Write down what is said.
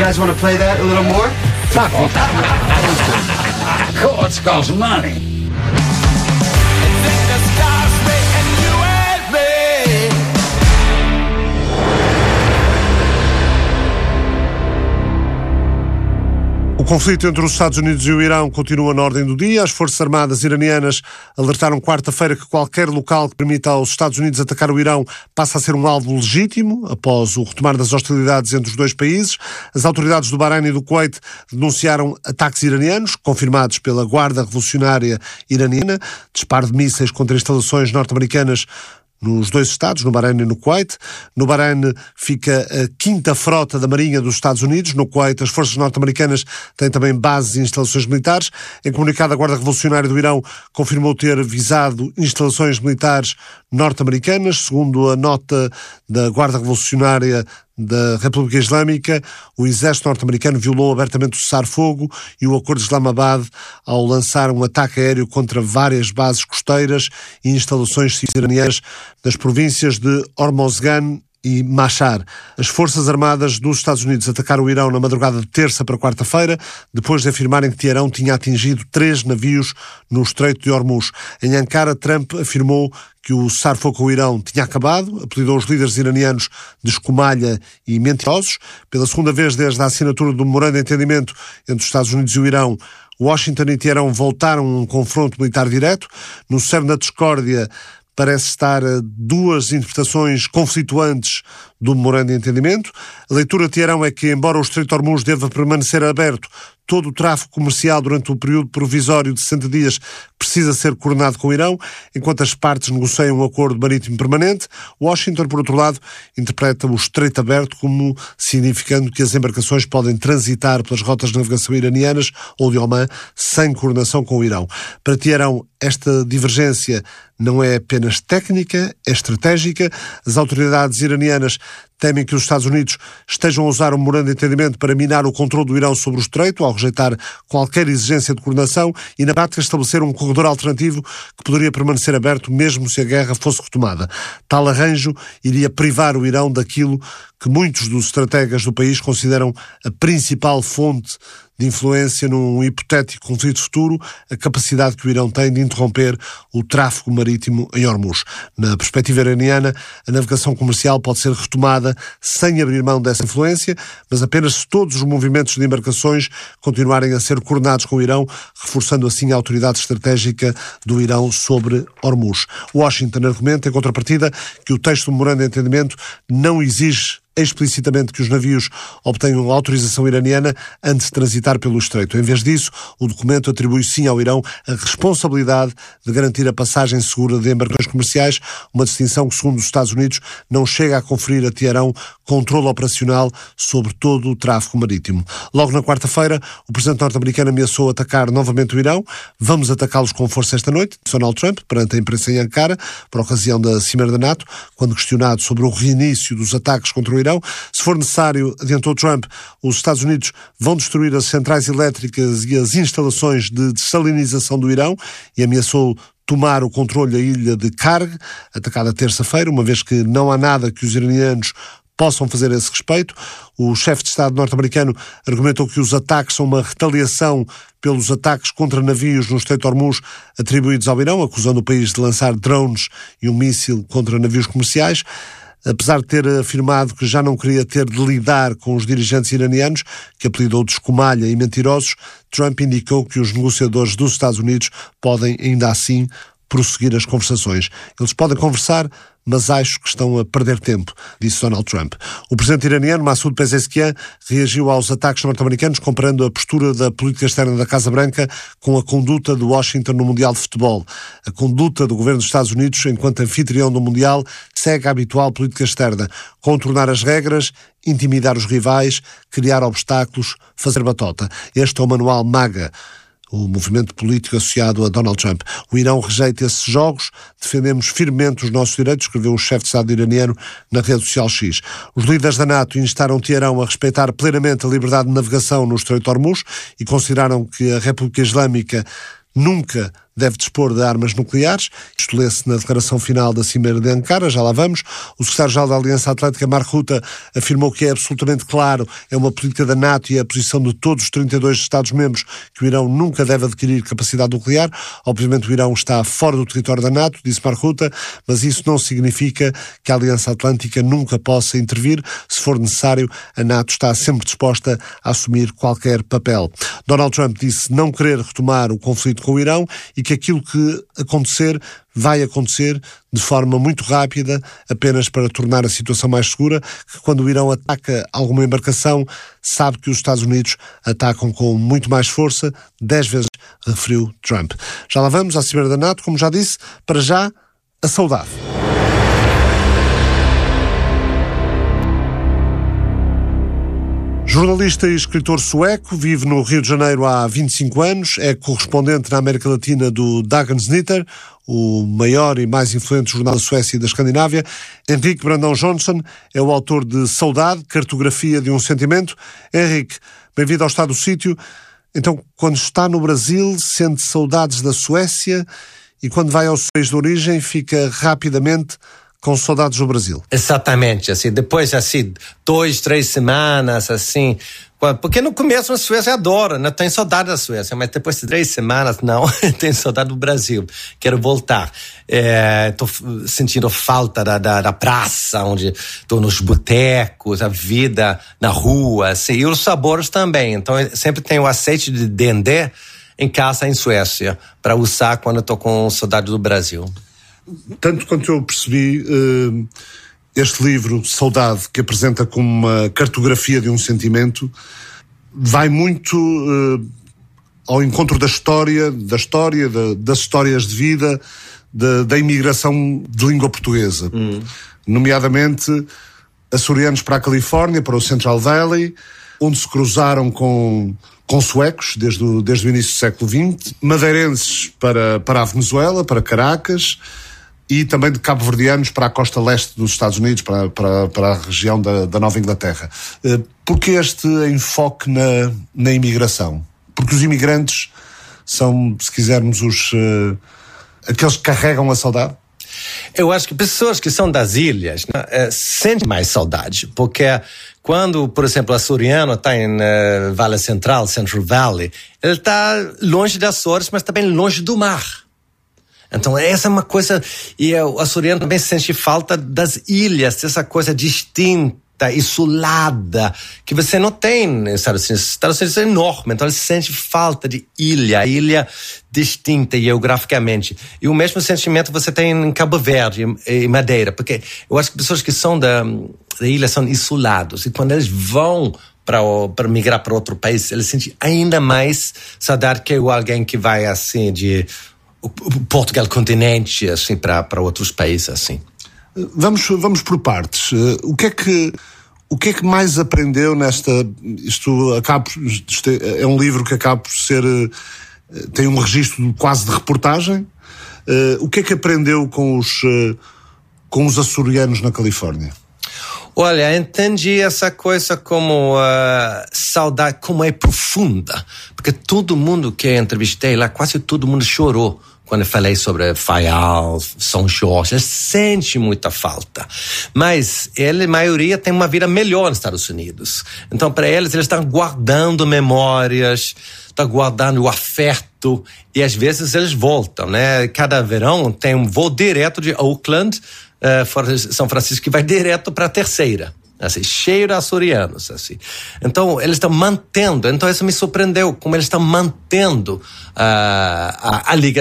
guys want to play that a little more? Fuck it. Courts cost money. O conflito entre os Estados Unidos e o Irão continua na ordem do dia. As Forças Armadas iranianas alertaram quarta-feira que qualquer local que permita aos Estados Unidos atacar o Irão passa a ser um alvo legítimo após o retomar das hostilidades entre os dois países. As autoridades do Bahrein e do Kuwait denunciaram ataques iranianos, confirmados pela Guarda Revolucionária Iraniana, disparo de mísseis contra instalações norte-americanas nos dois estados, no Bahrein e no Kuwait. No Bahrein fica a 5ª Frota da Marinha dos Estados Unidos. No Kuwait, as forças norte-americanas têm também bases e instalações militares. Em comunicado, a Guarda Revolucionária do Irão confirmou ter visado instalações militares norte-americanas. Segundo a nota da Guarda Revolucionária da República Islâmica, o exército norte-americano violou abertamente o cessar-fogo e o acordo de Islamabad ao lançar um ataque aéreo contra várias bases costeiras e instalações civis iranianas das províncias de Hormozgan e Mashhad. As Forças Armadas dos Estados Unidos atacaram o Irão na madrugada de terça para quarta-feira, depois de afirmarem que Teherão tinha atingido 3 navios no Estreito de Hormuz. Em Ankara, Trump afirmou que o cessar-fogo com o Irão tinha acabado, apelidou os líderes iranianos de escumalha e mentirosos. Pela segunda vez desde a assinatura do memorando de entendimento entre os Estados Unidos e o Irão, Washington e Teherão voltaram a um confronto militar direto. No cerne da discórdia parece estar duas interpretações conflituantes do memorando de entendimento. A leitura de Teherão é que, embora o Estreito de Hormuz deva permanecer aberto, todo o tráfego comercial durante o período provisório de 60 dias precisa ser coordenado com o Irão, enquanto as partes negociam um acordo marítimo permanente. Washington, por outro lado, interpreta o Estreito aberto como significando que as embarcações podem transitar pelas rotas de navegação iranianas ou de Omã sem coordenação com o Irão. Para Teherão, esta divergência não é apenas técnica, é estratégica. As autoridades iranianas temem que os Estados Unidos estejam a usar o memorando de entendimento para minar o controle do Irão sobre o Estreito, ao rejeitar qualquer exigência de coordenação e, na prática, estabelecer um corredor alternativo que poderia permanecer aberto mesmo se a guerra fosse retomada. Tal arranjo iria privar o Irão daquilo que muitos dos estrategas do país consideram a principal fonte de influência num hipotético conflito futuro, a capacidade que o Irão tem de interromper o tráfego marítimo em Hormuz. Na perspectiva iraniana, a navegação comercial pode ser retomada sem abrir mão dessa influência, mas apenas se todos os movimentos de embarcações continuarem a ser coordenados com o Irão, reforçando assim a autoridade estratégica do Irão sobre Hormuz. Washington argumenta, em contrapartida, que o texto do memorando de entendimento não exige explicitamente que os navios obtenham autorização iraniana antes de transitar pelo Estreito. Em vez disso, o documento atribui sim ao Irão a responsabilidade de garantir a passagem segura de embarcações comerciais, uma distinção que, segundo os Estados Unidos, não chega a conferir a Teherão controle operacional sobre todo o tráfego marítimo. Logo na quarta-feira, o presidente norte-americano ameaçou atacar novamente o Irão. Vamos atacá-los com força esta noite, disse Donald Trump, perante a imprensa em Ankara, por ocasião da Cimeira da NATO, quando questionado sobre o reinício dos ataques contra o Irão. Se for necessário, adiantou Trump, os Estados Unidos vão destruir as centrais elétricas e as instalações de dessalinização do Irão e ameaçou tomar o controle da ilha de Karg, atacada terça-feira, uma vez que não há nada que os iranianos possam fazer a esse respeito. O chefe de Estado norte-americano argumentou que os ataques são uma retaliação pelos ataques contra navios no Estreito de Hormuz atribuídos ao Irão, acusando o país de lançar drones e um míssil contra navios comerciais. Apesar de ter afirmado que já não queria ter de lidar com os dirigentes iranianos, que apelidou de escumalha e mentirosos, Trump indicou que os negociadores dos Estados Unidos podem, ainda assim, prosseguir as conversações. Eles podem conversar, mas acho que estão a perder tempo, disse Donald Trump. O presidente iraniano, Massoud Pezeshkian, reagiu aos ataques norte-americanos comparando a postura da política externa da Casa Branca com a conduta de Washington no Mundial de Futebol. A conduta do governo dos Estados Unidos, enquanto anfitrião do Mundial, segue a habitual política externa: contornar as regras, intimidar os rivais, criar obstáculos, fazer batota. Este é o manual MAGA, o movimento político associado a Donald Trump. O Irão rejeita esses jogos, defendemos firmemente os nossos direitos, escreveu o chefe de Estado iraniano na rede social X. Os líderes da NATO instaram Teherão a respeitar plenamente a liberdade de navegação no Estreito de Hormuz e consideraram que a República Islâmica nunca deve dispor de armas nucleares. Isto lê-se na declaração final da Cimeira de Ankara, já lá vamos. O secretário-geral da Aliança Atlântica, Mark Rutte, afirmou que é absolutamente claro, é uma política da NATO e a posição de todos os 32 Estados-membros que o Irão nunca deve adquirir capacidade nuclear. Obviamente o Irão está fora do território da NATO, disse Mark Rutte, mas isso não significa que a Aliança Atlântica nunca possa intervir. Se for necessário, a NATO está sempre disposta a assumir qualquer papel. Donald Trump disse não querer retomar o conflito com o Irão e que aquilo que acontecer vai acontecer de forma muito rápida, apenas para tornar a situação mais segura, que quando o Irão ataca alguma embarcação, sabe que os Estados Unidos atacam com muito mais força, 10 vezes, referiu Trump. Já lá vamos à Cimeira da NATO, como já disse, para já, a saudade. Jornalista e escritor sueco, vive no Rio de Janeiro há 25 anos, é correspondente na América Latina do Dagens Nyheter, o maior e mais influente jornal da Suécia e da Escandinávia. Henrique Brandão Johnson é o autor de Saudade, Cartografia de um Sentimento. Henrique, bem-vindo ao Estado do Sítio. Então, quando está no Brasil, sente saudades da Suécia e quando vai ao seu país de origem, fica rapidamente com saudades do Brasil. Exatamente, assim, depois, assim, 2, 3 semanas, assim, porque no começo na Suécia eu adoro, né? Tenho saudade da Suécia, mas depois de 3 semanas, não, tenho saudade do Brasil, quero voltar. Tô sentindo falta da praça, onde tô nos botecos, a vida na rua, assim, e os sabores também, então eu sempre tenho o azeite de dendê em casa em Suécia, para usar quando eu tô com saudade do Brasil. Tanto quanto eu percebi, este livro, Saudade, que apresenta como uma cartografia de um sentimento, vai muito ao encontro das histórias de vida, da imigração de língua portuguesa. Nomeadamente, açorianos para a Califórnia, para o Central Valley, onde se cruzaram com suecos desde o início do século XX, madeirenses para a Venezuela, para Caracas, e também de cabo-verdianos para a costa leste dos Estados Unidos, para a região da Nova Inglaterra. Porquê este enfoque na imigração? Porque os imigrantes são, se quisermos, aqueles que carregam a saudade? Eu acho que pessoas que são das ilhas, né, sentem mais saudade, porque quando, por exemplo, o açoriano está em Vale Central, Central Valley, ele está longe das Açores, mas também longe do mar. Então essa é uma coisa, e o açoriano também sente falta das ilhas, dessa coisa distinta, isolada, que você não tem nos Estados Unidos. Os Estados Unidos é enorme, então ele sente falta de ilha distinta geograficamente. E o mesmo sentimento você tem em Cabo Verde e Madeira, porque eu acho que pessoas que são da ilha são isolados, e quando eles vão para migrar para outro país, eles sentem ainda mais saudade que alguém que vai assim de Portugal continente, assim, para outros países, assim. Vamos por partes. O que é que mais aprendeu nesta... Isto é um livro que acaba por ser... tem um registro quase de reportagem. O que é que aprendeu com os açorianos na Califórnia? Olha, entendi essa coisa como saudade, como é profunda. Porque todo mundo que eu entrevistei lá, quase todo mundo chorou quando eu falei sobre Faial, São Jorge. Eles sentem muita falta. Mas a maioria tem uma vida melhor nos Estados Unidos. Então, para eles estão guardando memórias, estão guardando o afeto, e às vezes eles voltam, né? Cada verão tem um voo direto de Oakland, São Francisco, que vai direto para a Terceira, assim, cheio de açorianos, assim. Então eles estão mantendo, então isso me surpreendeu, como eles estão mantendo a ligação